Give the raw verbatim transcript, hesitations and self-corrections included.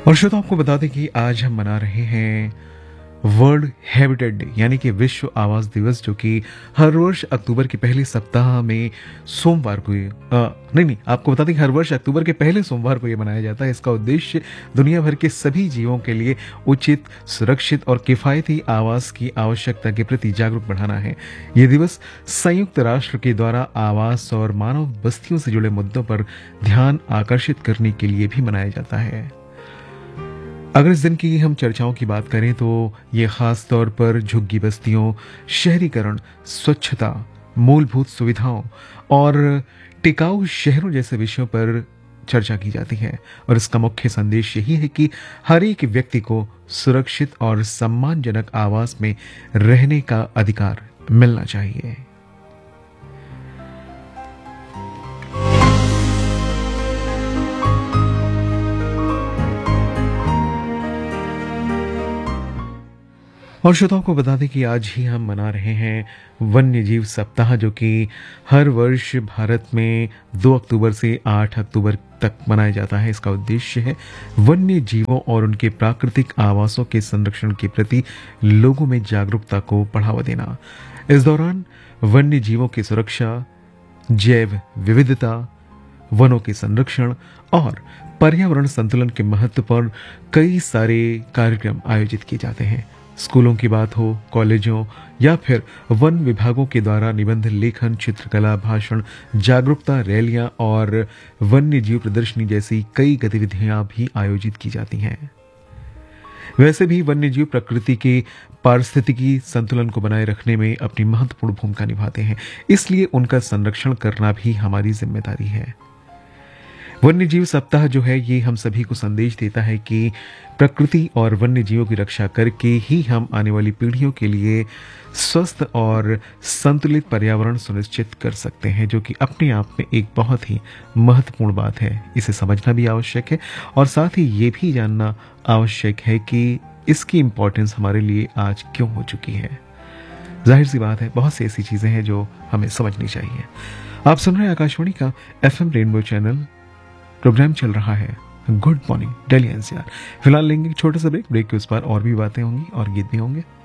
और श्रोता आपको बता दें कि आज हम मना रहे हैं वर्ल्ड हैबिटेट डे यानी कि विश्व आवास दिवस, जो कि हर वर्ष अक्टूबर के पहले सप्ताह में सोमवार को ये आ, नहीं नहीं आपको बता दें कि हर वर्ष अक्टूबर के पहले सोमवार को ये मनाया जाता है। इसका उद्देश्य दुनिया भर के सभी जीवों के लिए उचित, सुरक्षित और किफायती आवास की आवश्यकता के प्रति जागरूक बढ़ाना है। ये दिवस संयुक्त राष्ट्र के द्वारा आवास और मानव बस्तियों से जुड़े मुद्दों पर ध्यान आकर्षित करने के लिए भी मनाया जाता है। अगर इस दिन की हम चर्चाओं की बात करें तो ये खास तौर पर झुग्गी बस्तियों, शहरीकरण, स्वच्छता, मूलभूत सुविधाओं और टिकाऊ शहरों जैसे विषयों पर चर्चा की जाती है। और इसका मुख्य संदेश यही है कि हर एक व्यक्ति को सुरक्षित और सम्मानजनक आवास में रहने का अधिकार मिलना चाहिए। और श्रोताओं को बता दें कि आज ही हम मना रहे हैं वन्य जीव सप्ताह, जो कि हर वर्ष भारत में दो अक्टूबर से आठ अक्टूबर तक मनाया जाता है। इसका उद्देश्य है वन्य जीवों और उनके प्राकृतिक आवासों के संरक्षण के प्रति लोगों में जागरूकता को बढ़ावा देना। इस दौरान वन्य जीवों की सुरक्षा, जैव विविधता, वनों के संरक्षण और पर्यावरण संतुलन के महत्व पर कई सारे कार्यक्रम आयोजित किए जाते हैं। स्कूलों की बात हो, कॉलेजों या फिर वन विभागों के द्वारा निबंध लेखन, चित्रकला, भाषण, जागरूकता रैलियां और वन्य जीव प्रदर्शनी जैसी कई गतिविधियां भी आयोजित की जाती हैं। वैसे भी वन्य जीव प्रकृति के पारिस्थितिकी संतुलन को बनाए रखने में अपनी महत्वपूर्ण भूमिका निभाते हैं, इसलिए उनका संरक्षण करना भी हमारी जिम्मेदारी है। वन्य जीव सप्ताह जो है ये हम सभी को संदेश देता है कि प्रकृति और वन्य जीवों की रक्षा करके ही हम आने वाली पीढ़ियों के लिए स्वस्थ और संतुलित पर्यावरण सुनिश्चित कर सकते हैं, जो कि अपने आप में एक बहुत ही महत्वपूर्ण बात है। इसे समझना भी आवश्यक है और साथ ही ये भी जानना आवश्यक है कि इसकी इम्पोर्टेंस हमारे लिए आज क्यों हो चुकी है। जाहिर सी बात है, बहुत सी ऐसी चीजें हैं जो हमें समझनी चाहिए। आप सुन रहे हैं आकाशवाणी का F M rainbow channel, programme चल रहा है good morning Delhi N C R. फिलहाल लेंगे एक छोटा सा ब्रेक। ब्रेक के उस पार और भी बातें होंगी और गीत भी होंगे।